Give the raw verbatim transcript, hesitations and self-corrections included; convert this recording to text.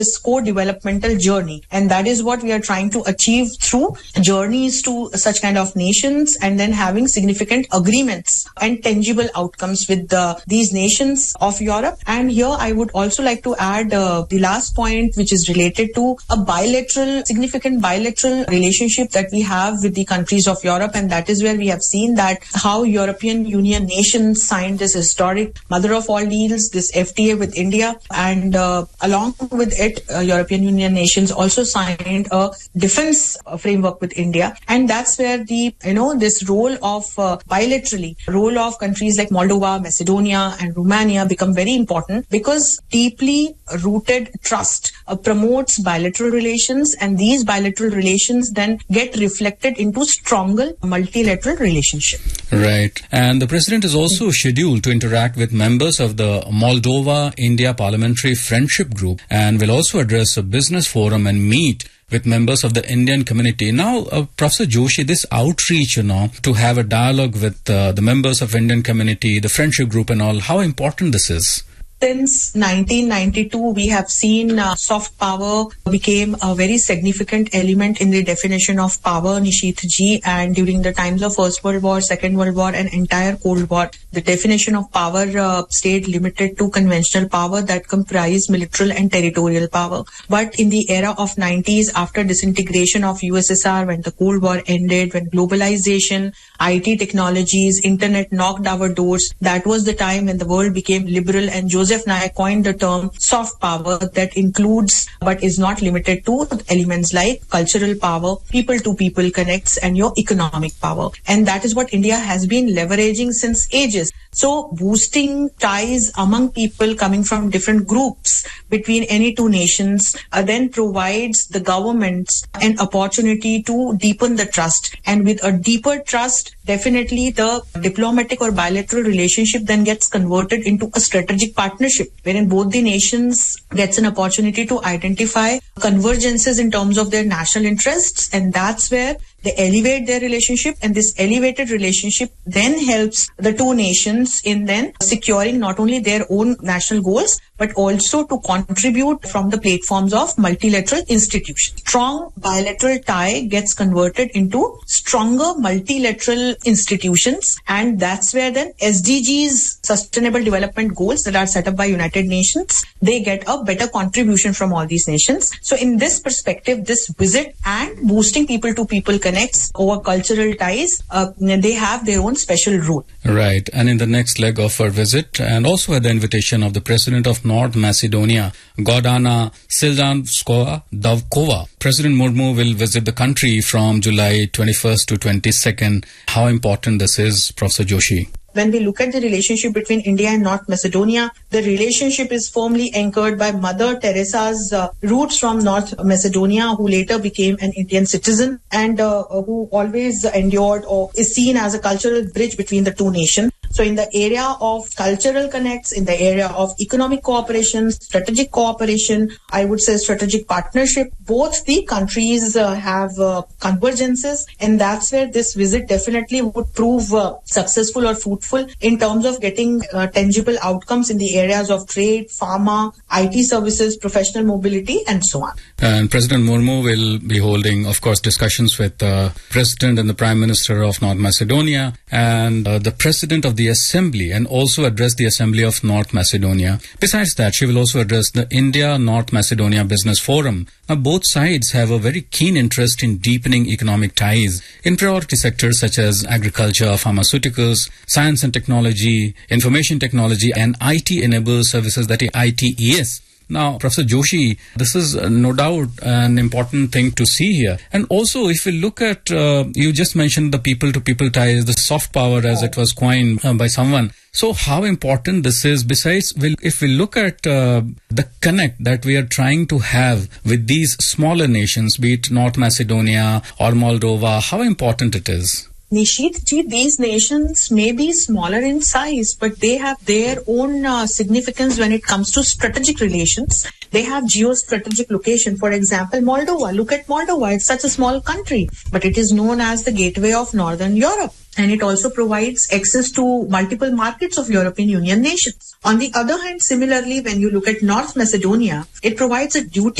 this co-developmental journey. And that is what we are trying to achieve through journeys to such kind of nations and then having significant agreements and tangible outcomes with the, these nations of Europe. And here I would also like to add uh, the last point, which is related to a bilateral, significant bilateral relationship that we have with the countries of Europe. And that is where we have seen that how European Union nations signed this historic mother of all deals, this F T A with India. And uh, along with it, uh, European Union nations also signed a defense framework with India. And that's where the, you know, this role of uh, bilaterally, role of countries like Moldova, Macedonia and Romania become very important because deeply rooted trust uh, promotes bilateral relations, and these bilateral relations then get reflected into stronger multilateral relationship. Right. And the President is also mm-hmm. scheduled to interact with members of the Moldova-India Parliamentary Friendship Group and will also address a business forum and meet with members of the Indian community. Now, uh, Professor Joshi, this outreach, you know, to have a dialogue with uh, the members of Indian community, the friendship group and all, how important this is? Since nineteen ninety-two, we have seen uh, soft power became a very significant element in the definition of power, Nishith ji, and during the times of First World War, Second World War and entire Cold War, the definition of power uh, stayed limited to conventional power that comprised military and territorial power. But in the era of nineties, after disintegration of U S S R, when the Cold War ended, when globalization, I T technologies, internet knocked our doors, that was the time when the world became liberal, and Joseph Nye coined the term soft power that includes but is not limited to elements like cultural power, people to people connects, and your economic power. And that is what India has been leveraging since ages. So boosting ties among people coming from different groups between any two nations uh, then provides the governments an opportunity to deepen the trust. And with a deeper trust, definitely the diplomatic or bilateral relationship then gets converted into a strategic partnership, wherein both the nations gets an opportunity to identify convergences in terms of their national interests. And that's where they elevate their relationship, and this elevated relationship then helps the two nations in then securing not only their own national goals, but also to contribute from the platforms of multilateral institutions. Strong bilateral tie gets converted into stronger multilateral institutions, and that's where then S D Gs, Sustainable Development Goals that are set up by United Nations, they get a better contribution from all these nations. So in this perspective, this visit and boosting people-to-people connects over cultural ties, uh, they have their own special role. Right. And in the next leg of our visit, and also at the invitation of the President of North Macedonia, Gordana Sildanskova Davkova, President Murmu will visit the country from July twenty-first to twenty-second. How important this is, Professor Joshi? When we look at the relationship between India and North Macedonia, the relationship is firmly anchored by Mother Teresa's uh, roots from North Macedonia, who later became an Indian citizen and uh, who always endured or is seen as a cultural bridge between the two nations. So in the area of cultural connects, in the area of economic cooperation, strategic cooperation, I would say strategic partnership, both the countries uh, have uh, convergences, and that's where this visit definitely would prove uh, successful or fruitful in terms of getting uh, tangible outcomes in the areas of trade, pharma, I T services, professional mobility, and so on. And President Murmu will be holding, of course, discussions with the President and the Prime Minister of North Macedonia and uh, the President of the Assembly, and also address the Assembly of North Macedonia. Besides that, she will also address the India-North Macedonia Business Forum. Now, both sides have a very keen interest in deepening economic ties in priority sectors such as agriculture, pharmaceuticals, science and technology, information technology, and I T-enabled services, that is I T E S. Now, Professor Joshi, this is uh, no doubt an important thing to see here. And also, if we look at, uh, you just mentioned the people-to-people ties, the soft power as it was coined uh, by someone. So how important this is, besides, we'll, if we look at uh, the connect that we are trying to have with these smaller nations, be it North Macedonia or Moldova, how important it is? Nishith ji, these nations may be smaller in size, but they have their own uh, significance when it comes to strategic relations. They have geostrategic location. For example, Moldova. Look at Moldova. It's such a small country, but it is known as the gateway of Northern Europe. And it also provides access to multiple markets of European Union nations. On the other hand, similarly, when you look at North Macedonia, it provides a duty